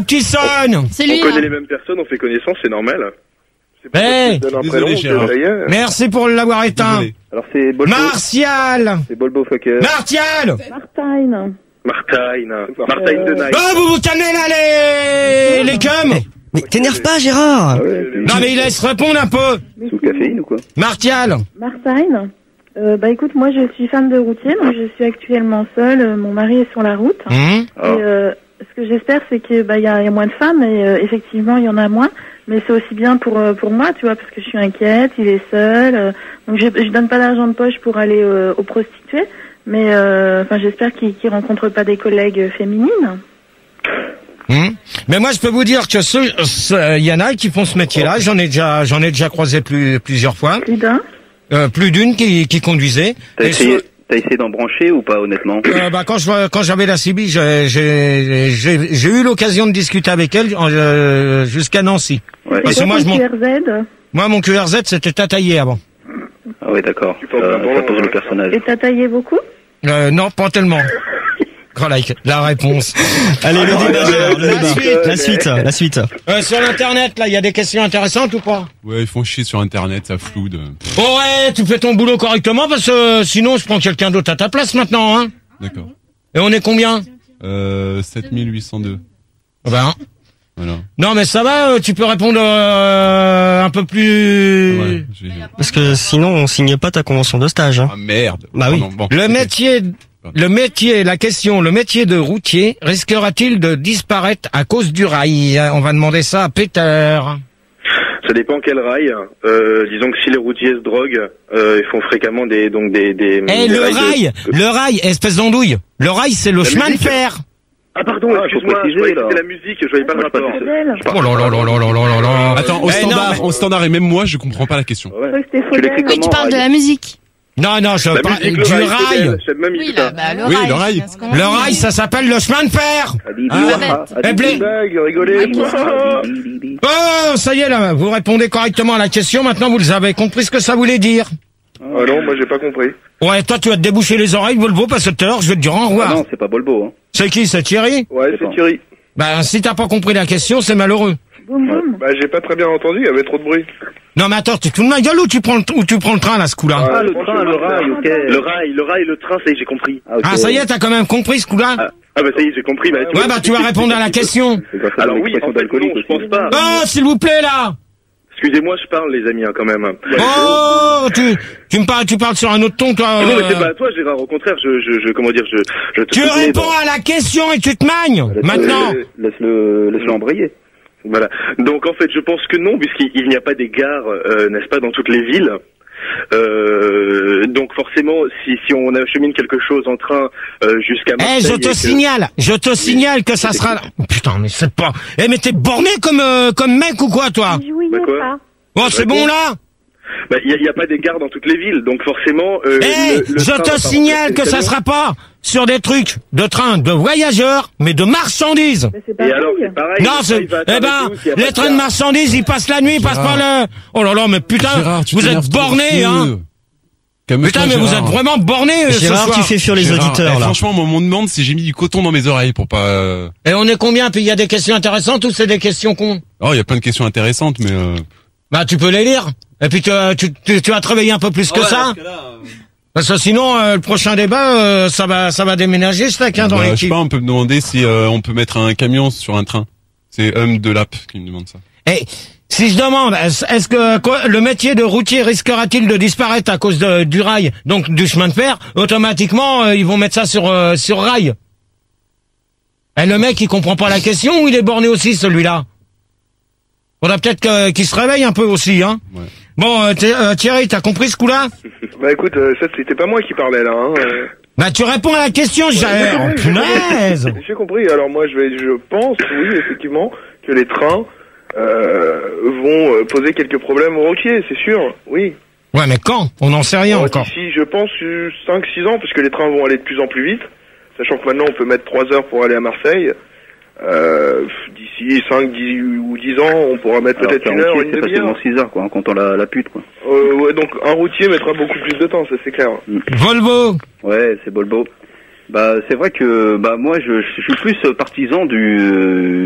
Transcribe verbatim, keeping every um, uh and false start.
qui sonne. C'est lui. On connaît hein. les mêmes personnes, on fait connaissance, c'est normal. C'est pas Hey. parce que je donne un Désolé, prénom que Gérard. ça y est. Merci pour l'avoir éteint. Désolé. Alors c'est Bolbo. Martial. C'est Bolbo Fucker. Martial. Martine. Martine. Martine de Night. Oh, vous vous calmez là, les, les cums. Mais t'énerve pas, Gérard. Ah ouais, Non, mais il laisse répondre un peu. c'est sous caféine ou quoi? Martial. Martine. Euh, bah écoute, moi je suis femme de routier, donc je suis actuellement seule. euh, Mon mari est sur la route. Hum. Ah. Et euh, ce que j'espère, c'est que bah il y a, y a moins de femmes, et euh, effectivement il y en a moins. Mais c'est aussi bien pour euh, pour moi, tu vois, parce que je suis inquiète. Il est seul, euh, donc je je donne pas d'argent de poche pour aller euh, aux prostituées. Mais euh, enfin, j'espère qu'il qu'il rencontre pas des collègues féminines. Hum. Mais moi, je peux vous dire que ceux, ceux- il y en a qui font ce métier-là. J'en ai déjà, j'en ai déjà croisé plus, plusieurs fois. Plus d'un. Euh, plus d'une qui, qui conduisait. T'as Et essayé, sur- t'as essayé d'en brancher ou pas, honnêtement? Euh, bah, quand je quand j'avais la C B, j'ai j'ai j'ai j'ai eu l'occasion de discuter avec elle euh, jusqu'à Nancy. Ouais. Parce C'est que moi quoi je ton m'en Q R Z? moi mon Q R Z c'était Tataillé avant. Ah ouais, d'accord. Tu penses Ça, d'abord, ça pose euh, le personnage. Et t'as taillé beaucoup? Euh, non, pas tellement. Oh, like, la réponse. Allez, le débat, Gérard, le La débat. suite. La suite, la suite. Euh, sur l'internet là, il y a des questions intéressantes ou pas? Ouais, ils font chier sur internet, ça floude. Pff, Oh ouais, tu fais ton boulot correctement parce que euh, sinon je prends quelqu'un d'autre à ta place maintenant, hein. D'accord. Et on est combien? Euh, sept mille huit cent deux. Ah ben, Voilà. non mais ça va, euh, tu peux répondre euh, un peu plus. Ouais, j'ai... Parce que sinon, on signe pas ta convention de stage. Hein. Ah merde. Bah oui. Pardon, bon. Le Ok. métier, le métier, la question, le métier de routier risquera-t-il de disparaître à cause du rail? On va demander ça à Peter. Ça dépend quel rail. Euh, disons que si les routiers se droguent, euh, ils font fréquemment des donc des des. Eh, des le rails de- rail, le rail, espèce d'andouille. Le rail, c'est le La chemin musique. de fer. Ah pardon, Ah, faut excuse-moi, je préciser, croyais que là. c'était la musique, je voyais pas le Moi, je rapport. pensais- Faudel. Oh là là là là là là là là. Attends, au Eh, non, standard, mais- au standard et même moi, je comprends pas la question. Ouais. Je crois que c'était Tu l'écris Faudel. Oui, tu comment, parles de rail? la musique. Non, non, je La parle musique, du le rail, rail. Faudel, j'ai même mis Oui, ça. là, bah, le Oui, rail. le rail. c'est ce qu'on Le dit. rail, ça s'appelle le chemin de fer. Adibi, Ah, waha, eh, adibi, blé. Blague, rigolez. adibi. Oh, ça y est là, vous répondez correctement à la question. Maintenant, vous avez compris ce que ça voulait dire. Ah non, moi j'ai pas compris. Ouais, toi, tu vas te déboucher les oreilles, Volvo, parce que tout à l'heure, je vais te dire au Ah revoir. non, c'est pas Bolbo, hein. C'est qui, c'est Thierry? Ouais, C'est c'est pas. Thierry. Ben, si t'as pas compris la question, c'est malheureux. Boum boum. Bah j'ai pas très bien entendu, il y avait trop de bruit. Non, mais attends, tu te fous de ma gueule ou tu prends le, ou tu prends le train, là, ce coup-là? Ah, le franchement, train, le rail, ok. Le rail, le rail, le train, ça y est, j'ai compris. Ah, ok. Ah, ça y est, t'as quand même compris ce coup-là? Ah, ah bah ça y est, j'ai compris. Bah, Ouais, bah, tu vas répondre à la question. C'est grâce à Alors oui, l'expression en fait, non, d'alcoolique je aussi. pense pas. Oh, s'il vous plaît, là! Excusez-moi, je parle, les amis, hein, quand même. Oh, tu, tu me parles, tu parles sur un autre ton, toi. Ah non, mais euh. c'est pas à toi, Gérard. Au contraire, je, je, je comment dire, je, je te Tu soutenais réponds dans- à la question et tu te magnes, Laisse-le- maintenant. Laisse-le, laisse-le embrayer. Voilà. Donc en fait, je pense que non, puisqu'il il n'y a pas des gares, euh, n'est-ce pas, dans toutes les villes. Euh, donc forcément, si, si on achemine quelque chose en train euh, jusqu'à Eh, Marseille... je et te que- signale, je te signale que ça sera... Putain, mais c'est pas... Eh, mais t'es borné comme, euh, comme mec ou quoi, toi? J'y jouais Bah, quoi pas. Oh, c'est bon, là? Bah, il n'y a, il y a pas des gares dans toutes les villes, donc forcément... Euh, Eh, le- le je train te va pas signale remplacer que le ça camion. sera pas sur des trucs de train de voyageurs, mais de marchandises. Mais c'est Et pareil. alors, c'est pareil. Non, le train, c'est... il va Eh s'arrêter ben, où s'il y a pas les de trains de gare marchandises, ils passent la nuit, ils passent pas le... Oh là là, mais putain, Gérard, tu vous t'énerves êtes trop, bornés, feu. hein. Calme-toi, Putain, mais vous Gérard. êtes vraiment bornés, euh, ce Gérard, soir. tu fais fuir les Gérard, auditeurs, eh, là. franchement, moi, on me demande si j'ai mis du coton dans mes oreilles pour pas... euh, Et on est combien? Puis il y a des questions intéressantes ou c'est des questions cons? Oh, il y a plein de questions intéressantes, mais... Euh... Bah, tu peux les lire. Et puis tu, tu, tu, tu vas te réveiller un peu plus que ça. Parce que sinon, euh, le prochain débat, euh, ça va, ça va déménager, ce tac, hein, dans bah, je sais l'équipe. pas, on peut me demander si euh, on peut mettre un camion sur un train. C'est Hum de Lap qui me demande ça. Et si je demande, est-ce est-ce que quoi, le métier de routier risquera-t-il de disparaître à cause de, du rail, donc du chemin de fer? Automatiquement, euh, ils vont mettre ça sur euh, sur rail. Et le mec, il comprend pas la question ou il est borné aussi, celui-là? Faudra peut-être que- qu'il se réveille un peu aussi, hein. Ouais. Bon, euh, Thi- euh, Thierry, t'as compris ce coup-là? Bah écoute, euh, ça c'était pas moi qui parlais là. Hein. euh. Bah, tu réponds à la question, j'ai... Oh, punaise! J'ai compris. Alors moi, je vais, je pense, oui, effectivement, que les trains euh, vont euh, poser quelques problèmes aux routiers, c'est sûr. Oui. Ouais, mais quand? On n'en sait rien Euh, encore. D'ici, je pense, cinq six ans, parce que les trains vont aller de plus en plus vite, sachant que maintenant on peut mettre trois heures pour aller à Marseille. Euh, D'ici cinq dix ou dix ans, on pourra mettre Alors, peut-être faire une heure, routier, une c'est facilement demi-heure. six heures, quoi, en comptant la, la pute, quoi. Euh, ouais, donc un routier mettra beaucoup plus de temps, ça c'est clair. Volvo! Ouais, c'est Bolbo. Bah, c'est vrai que, bah, moi, je, je suis plus partisan du,